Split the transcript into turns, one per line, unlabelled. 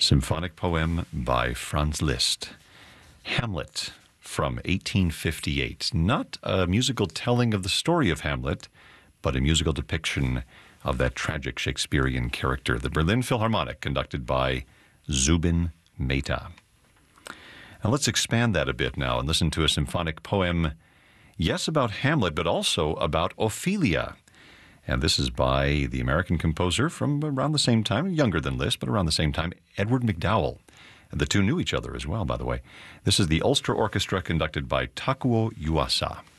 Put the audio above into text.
Symphonic poem by Franz Liszt. Hamlet from 1858. Not a musical telling of the story of Hamlet, but a musical depiction of that tragic Shakespearean character. The Berlin Philharmonic, conducted by Zubin Mehta. Now let's expand that a bit now and listen to a symphonic poem, yes, about Hamlet, but also about Ophelia. And this is by the American composer from around the same time, younger than Liszt, but around the same time, Edward MacDowell. And the two knew each other as well, by the way. This is the Ulster Orchestra, conducted by Takuo Yuasa.